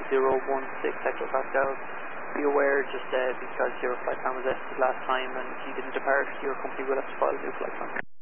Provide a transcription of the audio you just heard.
hectopascals. Be aware just because your flight plan was edited last time and you didn't depart, your company will have to file a new flight plan.